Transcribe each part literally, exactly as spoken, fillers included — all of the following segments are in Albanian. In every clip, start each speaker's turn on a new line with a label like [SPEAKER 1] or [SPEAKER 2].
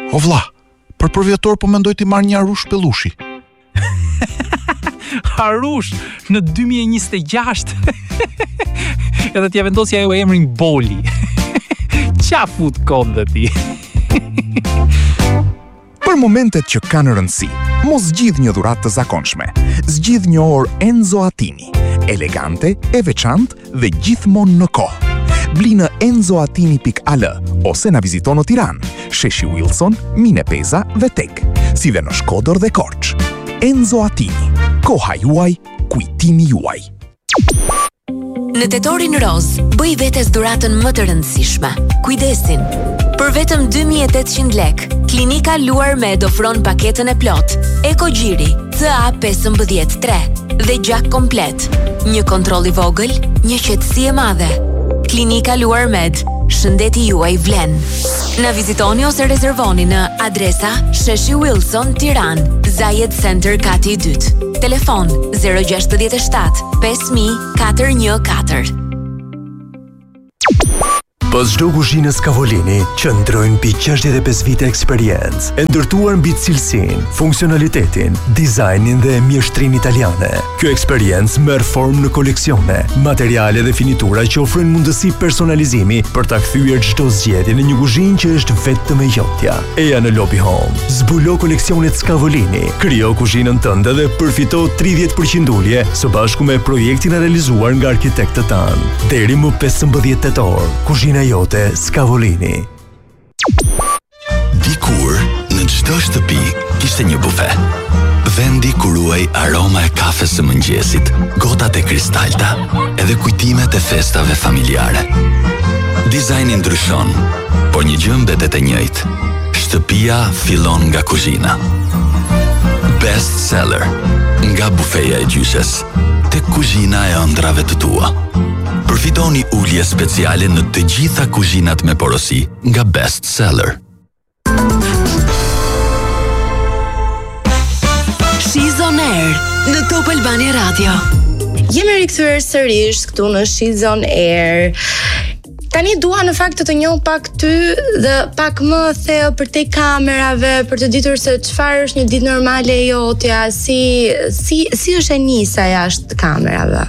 [SPEAKER 1] O vlla, për përvjetor po mendoj t'i marr një Arush Pellushi.
[SPEAKER 2] Harush në dy mijë e njëzet e gjashtë. Edhe t'ja vendosja ajo emrin Boli. Qa fut kodë ti?
[SPEAKER 1] Për momentet që kanë rëndësi, mos zgjidh një dhuratë të zakonshme. Zgjidh një orë Enzo Attini, elegante, e veçantë dhe gjithmonë në kohë. Bli në enzoatini pikë a l ose na vizito në Tiranë, Sheshi Wilson, Mine Peza dhe Tek, si dhe në Shkodër dhe Korç. Enzo Attini, koha juaj, kujtimi juaj.
[SPEAKER 3] Në Tetorin Roz, bëj vetes dhuratën më të rëndësishme. Kujdesin! Për vetëm dy mijë e tetëqind lek, Klinika Luar Med ofron paketën e plot, Ekogjiri, C A pesëmbëdhjetë tre dhe gjak komplet. Një kontroll i vogël, një qetësi e madhe. Klinika Luar Med, shëndeti juaj vlen. Na vizitoni ose rezervoni në adresa Sheshi Wilson, Tiranë, Zayed Center kati i dytë. Telefon zero gjasht shtat pesë mijë katër një katër.
[SPEAKER 4] Pas çdo kuzhinës Cavolini qëndrojnë mbi gjashtëdhjetë e pesë vite eksperiencë, e ndërtuar mbi cilësinë, funksionalitetin, dizajnin dhe mjeshtrinë italiane. Kjo eksperiencë merr formë në koleksione, materiale dhe finitura që ofrojnë mundësi personalizimi për ta kthyer çdo zgjedhje në një kuzhinë që është vetëm e jotja. Eja në Lobby Home. Zbulo koleksionet Cavolini, krijo kuzhinën tënde dhe përfito tridhjetë përqind ulje së bashku me projektin e realizuar nga arkitektët tanë. Deri më pesëmbëdhjetë tetor, kuzhina jote Scavolini.
[SPEAKER 5] Dikur, në çdo shtëpi kishte një bufe. Vendi ku ruaj aroma e kafes së mëngjesit, gotat e kristalta, edhe kujtimet e festave familjare. Dizajni ndryshon, por një gjë mbetet e njëjtë. Shtëpia fillon nga kuzhina. Best seller, nga bufeja e gjyshes, tek kuzhina e ëndrave të tua. Përfitoni ulje speciale në të gjitha kuzhinat me porosi nga Best Seller.
[SPEAKER 3] She's on Air në Top Albania Radio.
[SPEAKER 6] Jemi rikthyer sërish këtu në She's on Air. Tani dua në fakt të të njoh pak ty dhe pak më thellë për te kamerave, për të ditur se çfarë është një ditë normale e jotja, si si si është e nisa jashtë kamerave.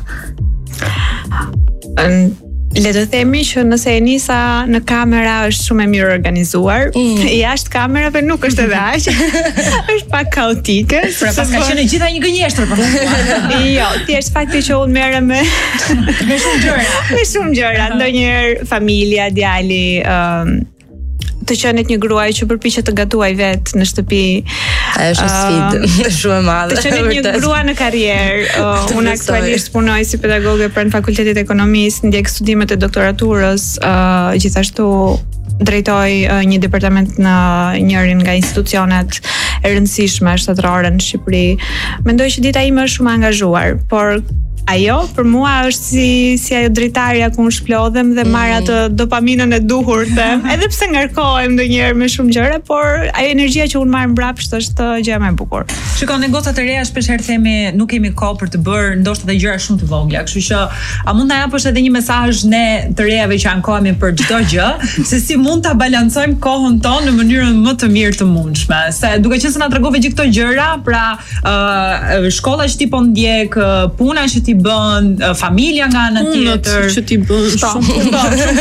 [SPEAKER 7] Le të themi që nëse e nisa në kamera është shumë e mirë organizuar, mm. jashtë kamerave nuk është edhe aq. Është pak kaotike.
[SPEAKER 8] Pra pas ka qenë gjitha një gënjeshtër për mua.
[SPEAKER 7] Jo, thjesht fakti që unë merrem me
[SPEAKER 8] me shumë gjëra.
[SPEAKER 7] Me shumë gjëra, ndonjëherë familja, djali, um, të qenet një gruaj që përpiqet të gatuaj vetë në shtëpi.
[SPEAKER 6] Ajo është sfidë shumë e madhe.
[SPEAKER 7] Të qenet një grua në karrierë. Uh, unë aktualisht punoj si pedagoge pranë Fakultetit të Ekonomisë, ndjek studimet e doktoraturës, uh, gjithashtu drejtoj uh, një departament në njërin nga institucionet e rëndësishme shtetërore në Shqipëri. Mendoj që dita ime është shumë angazhuar, por ajo për mua është si si ajo dritarja ku unë shplodhem dhe marr atë dopaminën e duhur të, edhe pse ngarkohem ndonjëherë me shumë gjëra, por ajo energjia që unë marr mbrapsht është gjëja më e bukur.
[SPEAKER 8] Shikon, ne gocat e reja shpeshherë themi nuk kemi kohë për të bërë ndoshta edhe gjëra shumë të vogla, kështu që a mund ta japësh edhe një mesazh ne të rejave që ankohemi për çdo gjë, se si mund ta balancojmë kohën tonë në mënyrën më të mirë të mundshme. Se duke qenë se na tregove gjithë këto gjëra, pra uh, shkolla që ti po ndjek, puna që ti bën, familja nga ana tjetër
[SPEAKER 7] që ti bën shumë.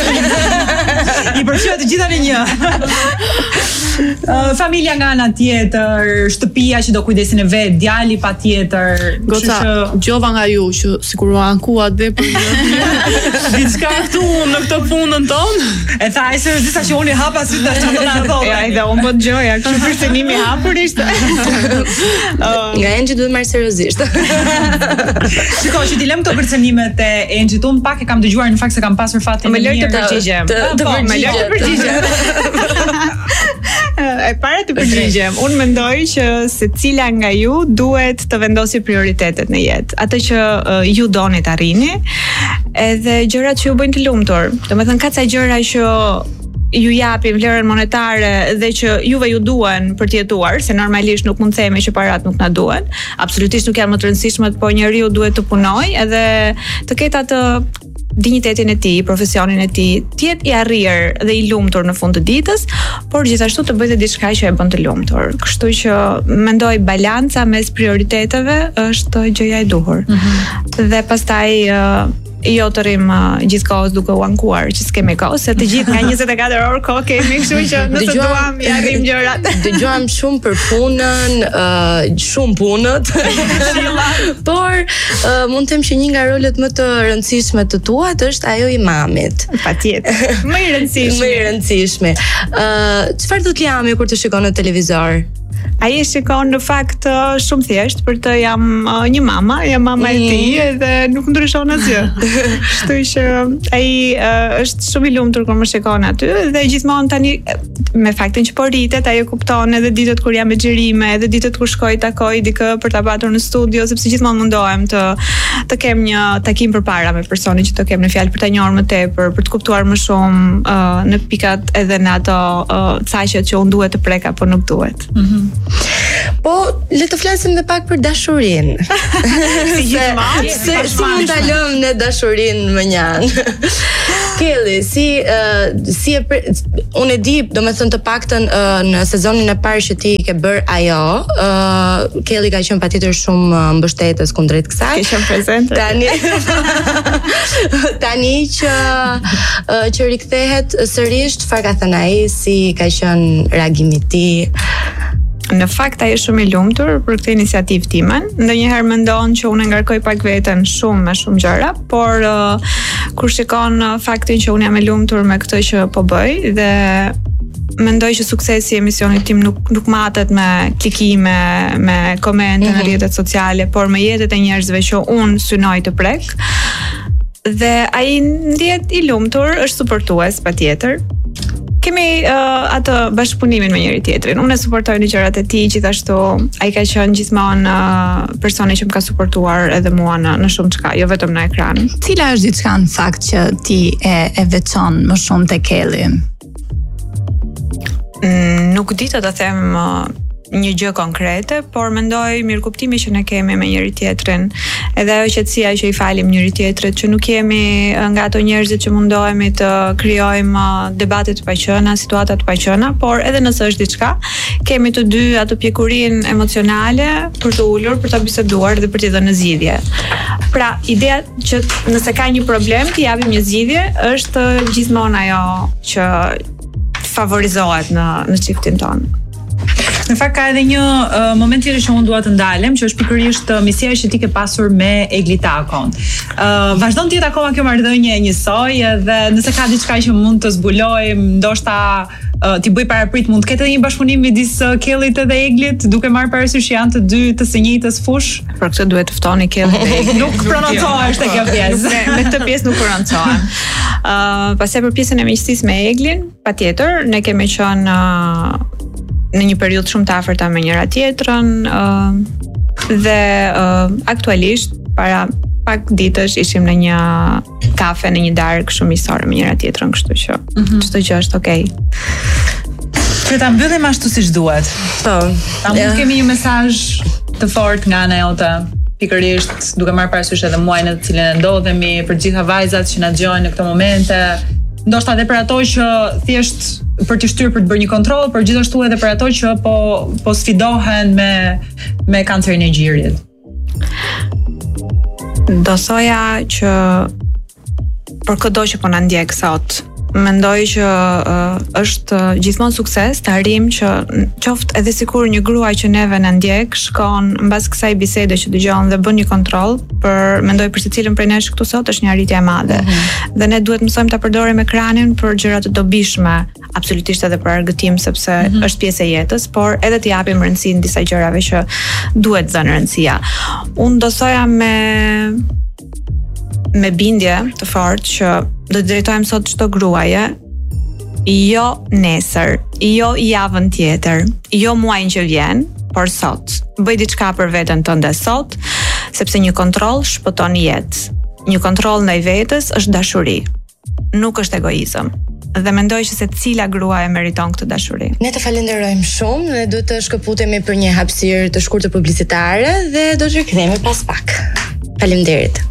[SPEAKER 8] I përfshin të gjitha në një. Uh, familja nga ana tjetër, shtëpia që do kujdesin e vet, djali patjetër.
[SPEAKER 9] Goca, gjova nga ju që sikur u ankuat dhe për diçka këtu në këtë punën tonë.
[SPEAKER 8] E tha ai se disa që unë i hapa sy tash të na thonë.
[SPEAKER 7] Ja, edhe unë po dëgjoja, kështu përcënimi i hapur ishte.
[SPEAKER 6] Nga Enxhi duhet marr seriozisht.
[SPEAKER 8] Shikoj, që ti lëm këto kërcënimet e Enxhit, unë pak e kam dëgjuar, në fakt se kam pasur fatin
[SPEAKER 7] më lër të përgjigjem. Më lër të përgjigjem. E para të përgjigjem, unë mendoj që secila nga ju duhet të vendosi prioritetet në jetë. Atë që uh, ju doni të arrini, edhe gjërat që ju bëjnë të lumtur. Domethënë ka ca gjëra që ju japim vlerën monetare dhe që juve ju duhen për të jetuar, se normalisht nuk mund të themi që parat nuk na duhen. Absolutisht nuk janë më të rëndësishme, po njeriu duhet të punojë edhe të ketë atë dinjitetin e tij, profesionin e tij, të jetë i arrir dhe i lumtur në fund të ditës, por gjithashtu të bëjë diçka që e bën të lumtur. Kështu që mendoj balanca mes prioriteteve është gjëja e duhur. Mm-hmm. Dhe pastaj uh, jo të rrim uh, gjithkohës duke u ankuar që s'kemi kohë, se të gjithë nga njëzet e katër orë kohë kemi, kështu që nëse duam ja arrim gjërat.
[SPEAKER 6] Dëgjuam shumë për punën, uh, shumë punët, por uh, mund të them që një nga rolet më të rëndësishme të tuat është ajo i mamit.
[SPEAKER 7] Patjetër. Më i rëndësishme.
[SPEAKER 6] Më i rëndësishme. Uh, çfarë do të jami kur të shikon në televizor?
[SPEAKER 7] Ai e shikon në fakt shumë thjesht për të jam uh, një mama, jam mama e tij dhe nuk ndryshon asgjë. Kështu që ai uh, është shumë i lumtur kur më shikon aty dhe gjithmonë tani me faktin që po rritet, ai e kupton edhe ditët kur jam me xhirime, edhe ditët kur shkoj takoj dikë për ta patur në studio, sepse gjithmonë mundohem të të kem një takim përpara me personin që të kem në fjalë për ta njohur më tepër, për të kuptuar më shumë uh, në pikat edhe në ato uh, caqet që unë duhet të prek apo nuk duhet.
[SPEAKER 6] Mm-hmm. Po, le të flasim dhe pak për dashurinë.
[SPEAKER 7] Si gjithmonë,
[SPEAKER 6] se si mund ta lëm në dashurinë më njanë. Kelly, si uh, si e pre... unë e di, domethënë të paktën uh, në sezonin e parë që ti ke bër ajo, uh, Kelly ka qenë patjetër shumë uh, mbështetës kundrejt kësaj.
[SPEAKER 7] Ke qenë prezente.
[SPEAKER 6] Tani tani që uh, që rikthehet sërish, çfarë ka thënë ai, si ka qenë reagimi i tij?
[SPEAKER 7] Në fakt ai është shumë i lumtur për këtë iniciativë timen. Ndonjëherë mendon që unë ngarkoj pak veten shumë me shumë gjëra, por uh, kur shikon uh, faktin që unë jam e lumtur me këtë që po bëj dhe mendoj që suksesi i emisionit tim nuk nuk matet me klikime, me komente mm-hmm. në rrjetet sociale, por me jetët e njerëzve që unë synoj të prek. Dhe ai ndihet i lumtur, është suportues patjetër. Kemi uh, atë bashkëpunimin me njëri tjetrin. Unë e suportoj në gjërat e tij, gjithashtu ai ka qenë gjithmonë uh, personi që më ka suportuar edhe mua në, në shumë çka, jo vetëm në ekran.
[SPEAKER 10] Cila është diçka në fakt që ti e, e veçon më shumë te Kelly?
[SPEAKER 7] Mm, nuk di të ta them uh, një gjë konkrete, por mendoj mirëkuptimi që ne kemi me njëri tjetrin, edhe ajo qetësia që i falim njëri tjetrit, që nuk jemi nga ato njerëzit që mundohemi të krijojmë debate të paqëna, situata të paqëna, por edhe nëse është diçka, kemi të dy ato pjekurinë emocionale për të ulur, për ta biseduar dhe për t'i dhënë zgjidhje. Pra, ideja që nëse ka një problem, t'i japim një zgjidhje, është gjithmonë ajo që favorizohet në në çiftin tonë.
[SPEAKER 8] Në fakt ka edhe një uh, moment tjetër që unë dua të ndalem, që është pikërisht uh, misia që ti ke pasur me Egli-Takon. Uh, vazhdon të jetë akoma kjo marrëdhënie e njësoj, dhe nëse ka diçka që mund të zbulojmë, ndoshta uh, ti bëj paraprit, mund të ketë edhe një bashkëpunim midis uh, Kellyt edhe Eglit, duke marrë parasysh që janë të dy të së njëjtës fush.
[SPEAKER 7] Për këtë duhet të ftoni Kelly dhe Egli.
[SPEAKER 8] Nuk prononcohesh te kjo pjesë.
[SPEAKER 7] Me, me këtë pjesë nuk prononcohem. Uh, pastaj për pjesën e miqësisë me Eglin, patjetër, ne kemi qenë uh, në një periudhë shumë të afërta me njëra tjetrën uh, dhe uh, aktualisht para pak ditësh ishim në një kafe, në një darkë shumë miqësore me njëra tjetrën, kështu që mm-hmm. çdo gjë është okay.
[SPEAKER 8] Që ta mbyllim ashtu siç duhet.
[SPEAKER 6] Po,
[SPEAKER 8] ta mund kemi një mesazh të fortë nga ana jote, pikërisht duke marrë parasysh edhe muajin në të cilin e ndodhemi, për të gjitha vajzat që na dëgjojnë në këtë momente, ndoshta edhe për ato që thjesht për të shtyrë për të bërë një kontroll, por gjithashtu edhe për ato që po po sfidohen me me kancerin e gjirit.
[SPEAKER 7] Do thoja që për çdo që po na ndjek sot, mendoj që uh, është gjithmonë sukses të arrim që qoftë edhe sikur një gruaj që neve na ndjek shkon mbas kësaj bisede që dëgjon dhe bën një kontroll, për mendoj për secilin prej nesh këtu sot është një arritje e madhe. Mm-hmm. Dhe ne duhet mësojmë ta përdorim ekranin për gjëra të dobishme, absolutisht edhe për argëtim, sepse mm-hmm. është pjesë e jetës, por edhe të japim rëndësinë disa gjërave që duhet dhënë rëndësia. Unë do thoja me me bindje të fortë që do të drejtojmë sot çdo gruaje, jo nesër, jo javën tjetër, jo muajin që vjen, por sot. Bëj diçka për veten tënde sot, sepse një kontroll shpëton jetë. Një kontroll ndaj vetes është dashuri, nuk është egoizëm. Dhe mendoj që secila grua e meriton këtë dashuri.
[SPEAKER 6] Ne të falenderojmë shumë, ne do të shkëputemi për një hapësirë të shkurtër publicitare dhe do të rikthehemi pas pak. Faleminderit.